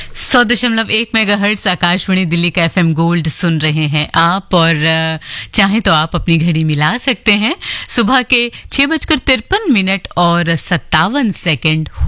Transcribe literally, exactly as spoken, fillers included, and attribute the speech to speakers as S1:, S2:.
S1: सौ दशमलव एक मेगाहर्ट्ज आकाशवाणी दिल्ली का एफएम गोल्ड सुन रहे हैं आप, और चाहे तो आप अपनी घड़ी मिला सकते हैं। सुबह के छह बजकर तिरपन मिनट और सत्तावन सेकेंड